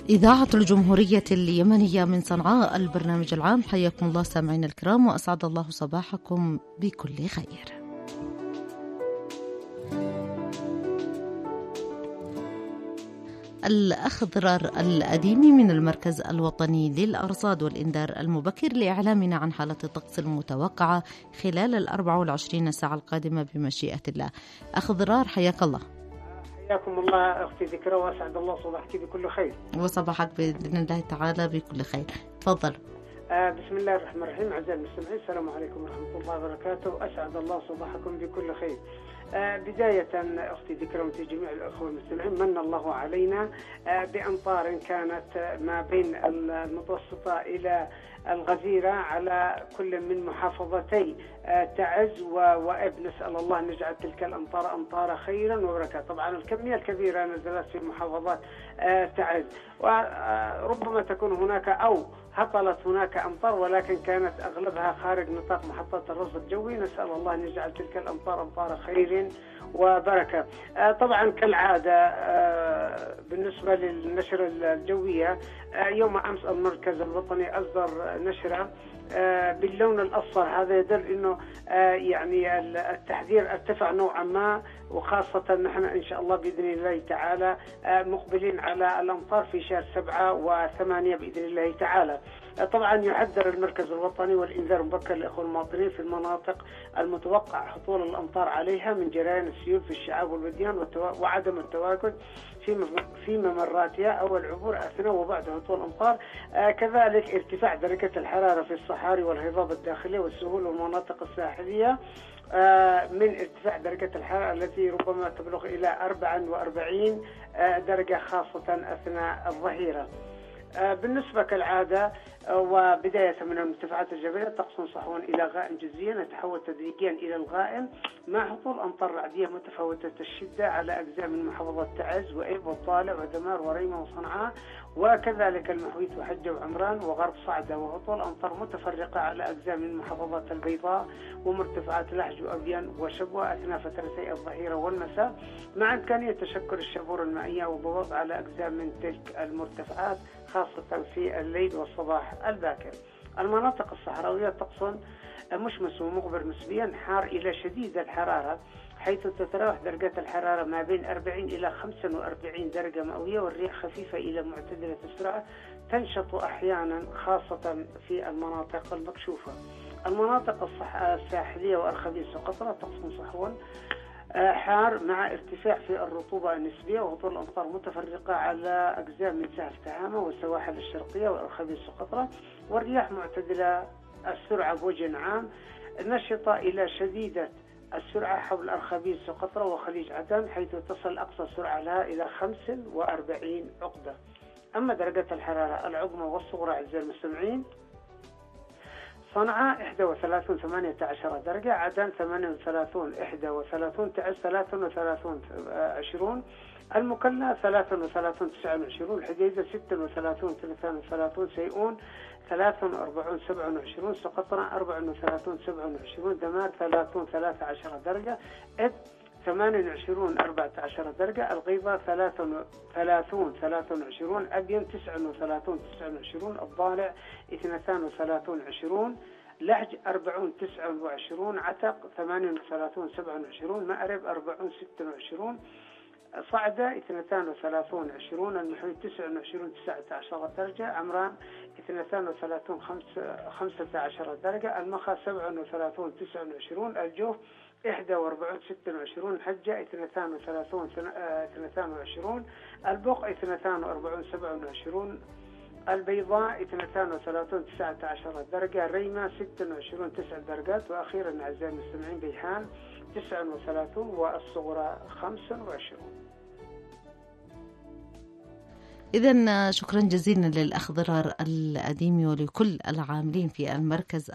إذاعة الجمهورية اليمنية من صنعاء، البرنامج العام. حياكم الله سامعين الكرام، وأسعد الله صباحكم بكل خير. الأخضرار الأديمي من المركز الوطني للأرصاد والإنذار المبكر لإعلامنا عن حالة الطقس المتوقعة خلال 24 ساعة القادمة بمشيئة الله. أخضرار، حياك الله. حياكم الله أختي ذكرى، وأسعد الله صباحك بكل خير. وصباحك بإذن الله تعالى بكل خير. تفضل. بسم الله الرحمن الرحيم. أعزائي المستمعين، السلام عليكم ورحمة الله وبركاته. أسعد الله صباحكم بكل خير. بداية أختي ذكرى وجميع الأخوة المستمعين، من الله علينا بأمطار كانت ما بين المتوسطة إلى الغزيرة على كل من محافظتي تعز وإب. نسأل الله أن يجعل تلك الأمطار أمطار خيرا وبركة. طبعا الكمية الكبيرة نزلت في محافظات تعز، وربما تكون هناك أو هطلت هناك أمطار، ولكن كانت أغلبها خارج نطاق محطات الرصد الجوي. نسأل الله أن يجعل تلك الأمطار أمطار خير وبركة. طبعا كالعادة بالنسبة للنشرة الجوية، يوم أمس المركز الوطني أصدر نشرة باللون الأصفر. هذا يدل أنه يعني التحذير ارتفع نوعا ما، وخاصة نحن إن شاء الله بإذن الله تعالى مقبلين على الأمطار في شهر 7 و8 بإذن الله تعالى. طبعا يحذر المركز الوطني والإنذار المبكر للإخوة المواطنين في المناطق المتوقع هطول الأمطار عليها من جريان السيول في الشعاب والوديان وعدم التواجد في ممراتها أو العبور أثناء وبعد هطول الأمطار. كذلك ارتفاع درجة الحرارة في الصحاري والهضاب الداخلية والسهول والمناطق الساحلية من ارتفاع درجة الحرارة التي ربما تبلغ إلى 44 درجة خاصة أثناء الظهيرة. بالنسبة كالعادة وبداية من المرتفعات الجبلية، طقس صحو إلى غائم جزئيا يتحول تدريجيا إلى الغائم مع هطول أمطار رعدية متفاوتة الشدة على أجزاء من محافظات تعز وإيب والطالع ودمار وريمة وصنعاء، وكذلك المحويت وحجة وعمران وغرب صعدة، وهطول أمطار متفرقة على أجزاء من محافظات البيضاء ومرتفعات لحج وأبين وشبوة أثناء فترتي الظهيرة والمساء، مع إمكانية تشكل الشبور المائية والضباب على أجزاء من تلك المرتفعات خاصة في الليل والصباح الباكر. المناطق الصحراوية طقس مشمس ومغبر نسبيا، حار إلى شديد الحرارة، حيث تتراوح درجات الحرارة ما بين 40 إلى 45 درجة مئوية، والرياح خفيفة إلى معتدلة السرعة تنشط أحيانا خاصة في المناطق المكشوفة. المناطق الساحلية وأرخبيل سقطرى طقس صحو حار مع ارتفاع في الرطوبة النسبية وهطول الأمطار متفرقة على أجزاء من ساحل تهامة والسواحل الشرقية والأرخبيل سقطرى، والرياح معتدلة السرعة بوجه عام نشطة إلى شديدة السرعة حول أرخبيل سقطرى وخليج عدن، حيث تصل أقصى سرعة لها إلى 45 عقدة. أما درجة الحرارة العظمى والصغرى أعزائي المستمعين، صنعاء 31 18 درجة، عدن 38 31 تعز 33 20، المكلا 33 29، الحديدة 36 33، سيئون 43 27، سقطرى 34 27، دمار 30 13 درجة، إب 28 14 درجة، الغيضة 30 23، أبين 39 29، الضالع 32 20، لحج 40 29، عتق 38 27، مأرب 40 26، صعدة 32 20، المحيط 29 19 درجة، عمران 32 15 درجة، المخا 37 29، الجوف 41 26، حجة 32 22، البق 42 27، البيضاء 32 19 درجة، ريمة 26 9 درجات، وأخيرا أعزائي المستمعين بيحان 39 والصغرى 25. إذن شكرا جزيلا للأخضرار الأديمي ولكل العاملين في المركز